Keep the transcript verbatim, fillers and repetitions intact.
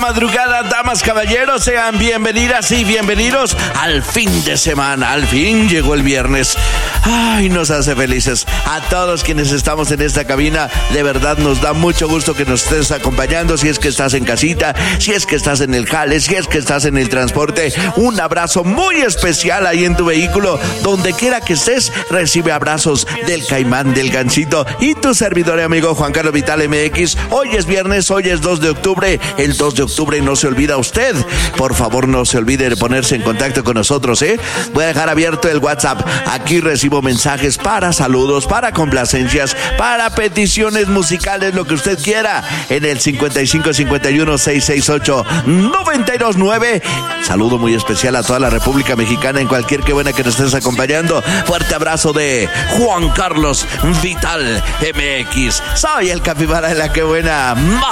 madrugada, damas, caballeros, sean bienvenidas y bienvenidos al fin de semana. Al fin llegó el viernes. Ay, nos hace felices a todos quienes estamos en esta cabina. De verdad nos da mucho gusto que nos estés acompañando. Si es que estás en casita, si es que estás en el jale, si es que estás en el transporte, un abrazo muy especial ahí en tu vehículo. Donde quiera que estés, recibe abrazos del Caimán, del Gancito y tu servidor y amigo Juan Carlos Vital M X. Hoy es viernes, hoy es dos de octubre. El dos de octubre no se olvida usted. Por favor, no se olvide de ponerse en contacto con nosotros, ¿eh? Voy a dejar abierto el WhatsApp. Aquí recibo mensajes para saludos, para complacencias, para peticiones musicales, lo que usted quiera, en el cincuenta y cinco cincuenta y uno seiscientos sesenta y ocho noventa y dos nueve. Saludo muy especial a toda la República Mexicana, en cualquier que buena que nos estés acompañando. Fuerte abrazo de Juan Carlos Vital M X. Soy el capibara de la que buena.